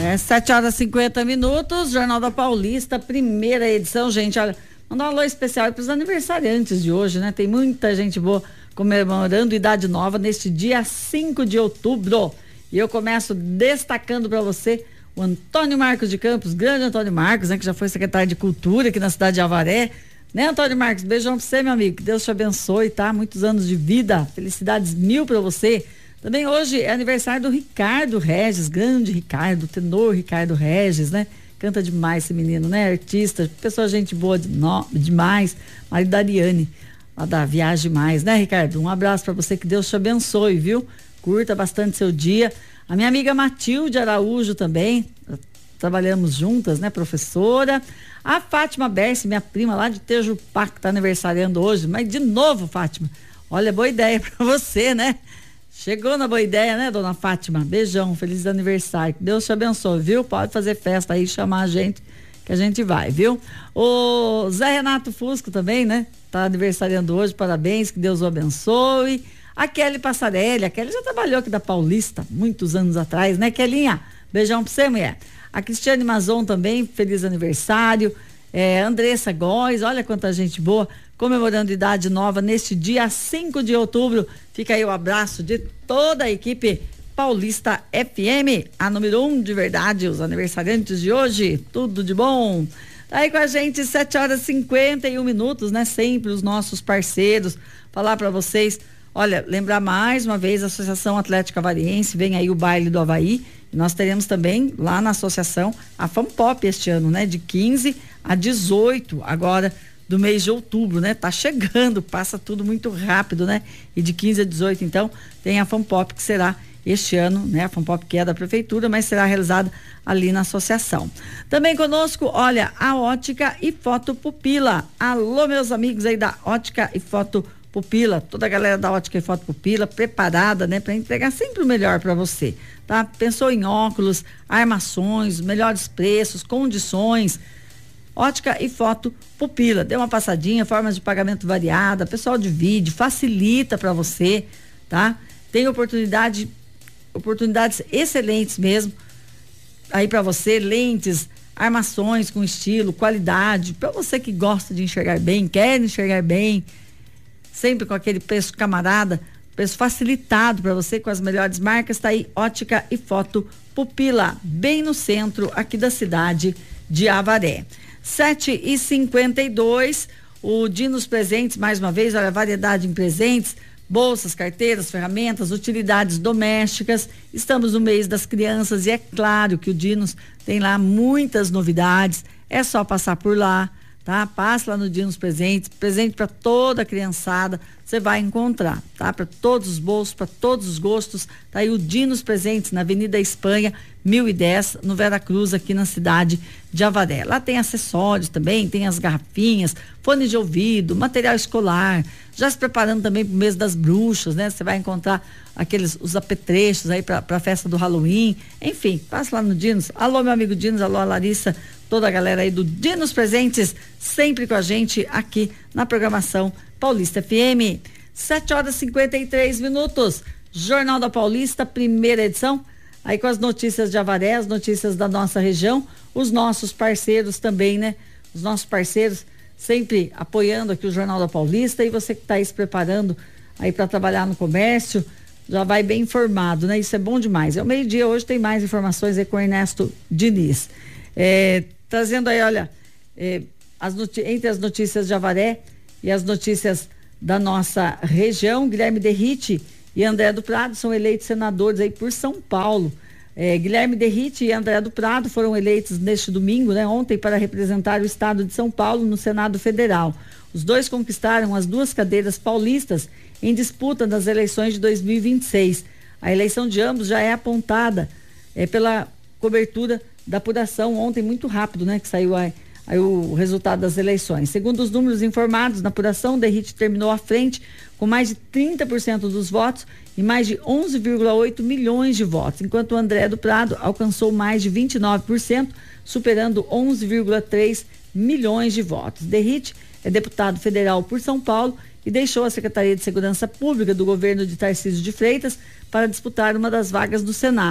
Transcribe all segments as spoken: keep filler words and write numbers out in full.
É sete horas e cinquenta minutos, Jornal da Paulista, primeira edição, gente. Olha, mandar um alô especial para os aniversariantes de hoje, né? Tem muita gente boa comemorando idade nova neste dia cinco de outubro. E eu começo destacando para você o Antônio Marcos de Campos, grande Antônio Marcos, né? Que já foi secretário de Cultura aqui na cidade de Avaré. Né, Antônio Marcos? Beijão pra você, meu amigo. Que Deus te abençoe, tá? Muitos anos de vida. Felicidades mil pra você. Também hoje é aniversário do Ricardo Regis, grande Ricardo, tenor Ricardo Regis, né? Canta demais esse menino, né? Artista, pessoa gente boa de no, demais. Marido da Ariane, lá da Viagem Mais, né, Ricardo? Um abraço pra você, que Deus te abençoe, viu? Curta bastante seu dia. A minha amiga Matilde Araújo também, trabalhamos juntas, né, professora. A Fátima Berce, minha prima lá de Tejupá, que tá aniversariando hoje. Mas de novo, Fátima, olha, boa ideia pra você, né? Chegou na boa ideia, né, dona Fátima? Beijão, feliz aniversário. Que Deus te abençoe, viu? Pode fazer festa aí, chamar a gente, que a gente vai, viu? O Zé Renato Fusco também, né? Tá aniversariando hoje, parabéns, que Deus o abençoe. A Kelly Passarelli, a Kelly já trabalhou aqui da Paulista, muitos anos atrás, né, Kellinha? Beijão pra você, mulher. A Cristiane Mazon também, feliz aniversário. É, Andressa Góes, olha quanta gente boa, comemorando idade nova neste dia cinco de outubro. Fica aí o abraço de toda a equipe Paulista F M, a número um de verdade, os aniversariantes de hoje, tudo de bom. Tá aí com a gente, sete horas e cinquenta e um minutos, né? Sempre os nossos parceiros, falar para vocês, olha, lembrar mais uma vez a Associação Atlética Avariense, vem aí o baile do Avaí. Nós teremos também lá na associação a FanPop este ano, né? De quinze a dezoito agora do mês de outubro, né? Tá chegando, passa tudo muito rápido, né? E de quinze a dezoito, então, tem a FanPop que será este ano, né? A FanPop que é da prefeitura, mas será realizada ali na associação. Também conosco, olha, a Ótica e Foto Pupila. Alô, meus amigos aí da Ótica e Foto Pupila, toda a galera da Ótica e Foto Pupila preparada, né, para entregar sempre o melhor para você, tá? Pensou em óculos, armações, melhores preços, condições. Ótica e Foto Pupila, dê uma passadinha, formas de pagamento variada, pessoal divide, facilita para você, tá? Tem oportunidade, oportunidades excelentes mesmo aí para você, lentes, armações com estilo, qualidade, para você que gosta de enxergar bem, quer enxergar bem, sempre com aquele preço camarada, preço facilitado para você, com as melhores marcas. Tá aí Ótica e Foto Pupila, bem no centro aqui da cidade de Avaré. sete e cinquenta e dois, o Dinos Presentes, mais uma vez, olha, variedade em presentes, bolsas, carteiras, ferramentas, utilidades domésticas. Estamos no mês das crianças e é claro que o Dinos tem lá muitas novidades, é só passar por lá, tá? Passe lá no Dinos Presentes, presente para toda a criançada, você vai encontrar, tá? Para todos os bolsos, para todos os gostos. Tá aí o Dinos Presentes na Avenida Espanha, mil e dez, no Vera Cruz, aqui na cidade de Avaré. Lá tem acessórios também, tem as garrafinhas, fone de ouvido, material escolar, já se preparando também para o mês das bruxas, né? Você vai encontrar aqueles, os apetrechos aí para a festa do Halloween, enfim, passa lá no Dinos. Alô, meu amigo Dinos, alô, a Larissa, toda a galera aí do Dinos Presentes, sempre com a gente aqui na programação Paulista F M. sete horas e cinquenta e três minutos. Jornal da Paulista, primeira edição. Aí com as notícias de Avaré, as notícias da nossa região, os nossos parceiros também, né? Os nossos parceiros sempre apoiando aqui o Jornal da Paulista, e você que está aí se preparando aí para trabalhar no comércio, já vai bem informado, né? Isso é bom demais. É o meio-dia, hoje tem mais informações aí com o Ernesto Diniz. É, trazendo aí, olha, é, as entre as notícias de Avaré e as notícias da nossa região, Guilherme Derrite e André do Prado são eleitos senadores aí por São Paulo. É, Guilherme Derrite e André do Prado foram eleitos neste domingo, né, ontem, para representar o estado de São Paulo no Senado Federal. Os dois conquistaram as duas cadeiras paulistas em disputa nas eleições de dois mil e vinte e seis. A eleição de ambos já é apontada é, pela cobertura da apuração ontem, muito rápido, né, que saiu a Aí o resultado das eleições. Segundo os números informados na apuração, Derrite terminou à frente com mais de trinta por cento dos votos e mais de onze vírgula oito milhões de votos, enquanto o André do Prado alcançou mais de vinte e nove por cento, superando onze vírgula três milhões de votos. Derrite é deputado federal por São Paulo e deixou a Secretaria de Segurança Pública do governo de Tarcísio de Freitas para disputar uma das vagas do Senado.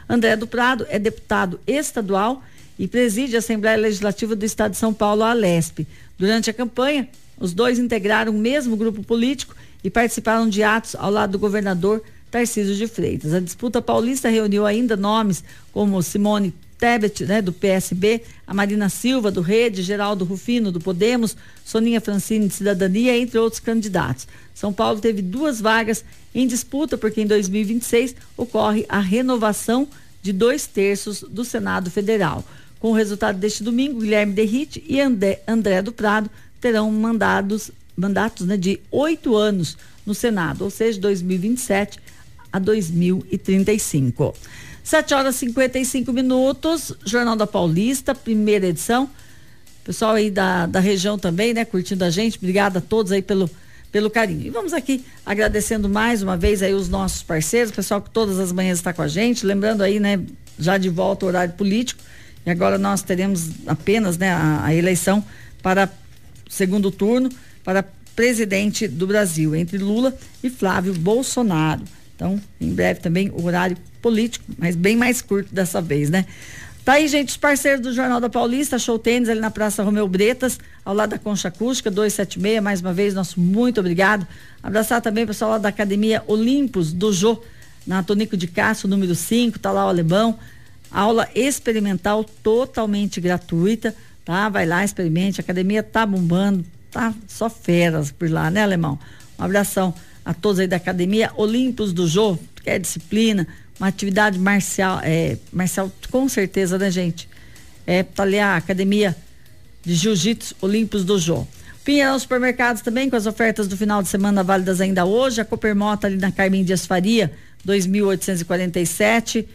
André do Prado é deputado estadual e preside a Assembleia Legislativa do Estado de São Paulo, a Alesp. Durante a campanha, os dois integraram o mesmo grupo político e participaram de atos ao lado do governador Tarcísio de Freitas. A disputa paulista reuniu ainda nomes como Simone Tebet, né, do P S B, a Marina Silva, do Rede, Geraldo Rufino, do Podemos, Soninha Francine, de Cidadania, entre outros candidatos. São Paulo teve duas vagas em disputa, porque em dois mil e vinte e seis ocorre a renovação de dois terços do Senado Federal. Com o resultado deste domingo, Guilherme Derrite e André, André do Prado terão mandados, mandatos né, de oito anos no Senado, ou seja, dois mil e vinte e sete a dois mil e trinta e cinco. sete horas e cinquenta e cinco minutos, Jornal da Paulista, primeira edição. Pessoal aí da, da região também, né, curtindo a gente. Obrigada a todos aí pelo, pelo carinho. E vamos aqui agradecendo mais uma vez aí os nossos parceiros, o pessoal que todas as manhãs está com a gente. Lembrando aí, né, já de volta o horário político. E agora nós teremos apenas, né, a, a eleição para segundo turno para presidente do Brasil, entre Lula e Flávio Bolsonaro. Então, em breve também o horário político, mas bem mais curto dessa vez, né? Tá aí, gente, os parceiros do Jornal da Paulista, Show Tênis ali na Praça Romeu Bretas, ao lado da Concha Acústica, duzentos e setenta e seis, mais uma vez, nosso muito obrigado. Abraçar também o pessoal lá da Academia Olimpos, do Jô, na Tonico de Castro, número cinco, tá lá o Alemão, aula experimental totalmente gratuita, tá? Vai lá, experimente, a academia tá bombando, tá só feras por lá, né, Alemão? Um abração a todos aí da Academia Olimpos do Jô, que é disciplina, uma atividade marcial, é, marcial com certeza, né, gente? É, tá ali a Academia de Jiu-Jitsu Olimpos do Jô. Pinheirão Supermercados também, com as ofertas do final de semana válidas ainda hoje. A Coopermota ali na Carmen Dias Faria, dois mil oitocentos e quarenta e sete.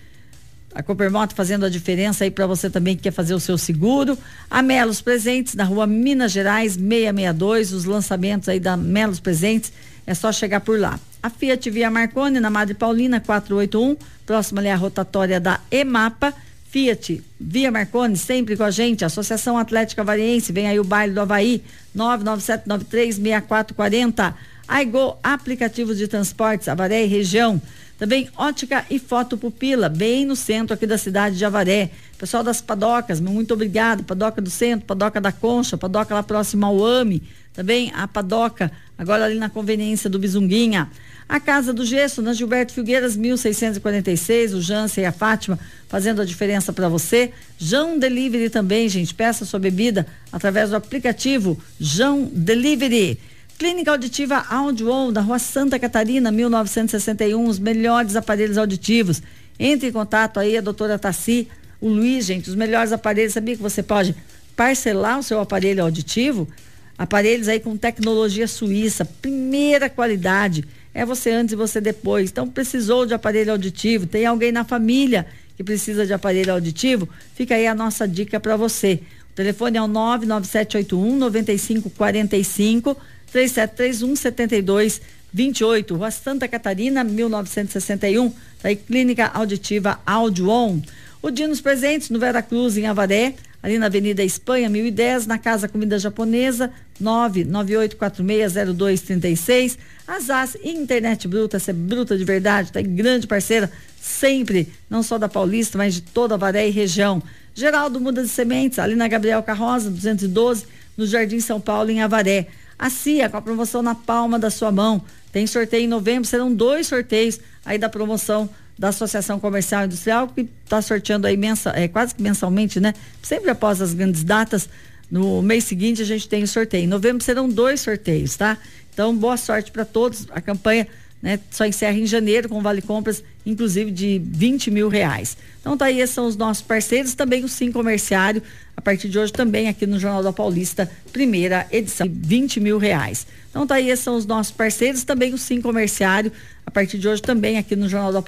A Coopermota fazendo a diferença aí para você também que quer fazer o seu seguro. A Melos Presentes, na rua Minas Gerais, seiscentos e sessenta e dois. Os lançamentos aí da Melos Presentes, é só chegar por lá. A Fiat Via Marconi, na Madre Paulina, quatrocentos e oitenta e um, próxima ali à rotatória da EMAPA. Fiat Via Marconi, sempre com a gente. Associação Atlética Variense, vem aí o baile do Havaí, nove nove sete nove três seis quatro quatro zero. Aigo, aplicativos de transportes, Avaré e região. Também Ótica e Foto Pupila, bem no centro aqui da cidade de Avaré. Pessoal das padocas, muito obrigado. Padoca do Centro, Padoca da Concha, Padoca lá próxima ao AME. Também a Padoca, agora ali na conveniência do Bizunguinha. A Casa do Gesso, na Gilberto Filgueiras, mil seiscentos e quarenta e seis, o Jansen e a Fátima fazendo a diferença para você. Jão Delivery também, gente, peça sua bebida através do aplicativo Jão Delivery. Clínica Auditiva Audio, da Rua Santa Catarina, mil novecentos e sessenta e um, os melhores aparelhos auditivos. Entre em contato aí, a doutora Tassi, o Luiz, gente, os melhores aparelhos. Sabia que você pode parcelar o seu aparelho auditivo? Aparelhos aí com tecnologia suíça, primeira qualidade. É você antes e você depois. Então, precisou de aparelho auditivo, tem alguém na família que precisa de aparelho auditivo? Fica aí a nossa dica para você. O telefone é o nove nove sete oito um nove cinco quatro cinco, três sete três um sete dois dois oito, Rua Santa Catarina, mil novecentos e sessenta e um, tá aí Clínica Auditiva Audio. O Dinos Presentes no Vera Cruz, em Avaré, ali na Avenida Espanha, mil e dez, na Casa Comida Japonesa, nove nove oito quatro seis zero dois três seis. Azaz Internet Bruta, essa é bruta de verdade, tá aí, grande parceira, sempre, não só da Paulista, mas de toda Avaré e região. Geraldo Muda de Sementes, ali na Gabriel Carroza, duzentos e doze, no Jardim São Paulo, em Avaré. A C I A, com a promoção na palma da sua mão. Tem sorteio em novembro, serão dois sorteios aí da promoção da Associação Comercial e Industrial, que está sorteando aí mensa, é, quase que mensalmente, né? Sempre após as grandes datas, no mês seguinte a gente tem o sorteio. Em novembro serão dois sorteios, tá? Então, boa sorte para todos. A campanha, né, só encerra em janeiro com vale compras, inclusive de vinte mil reais. Então tá aí, esses são os nossos parceiros, também o Sim Comerciário, a partir de hoje também aqui no Jornal da Paulista, primeira edição, vinte mil reais. Então tá aí, esses são os nossos parceiros, também o Sim Comerciário, a partir de hoje também aqui no Jornal da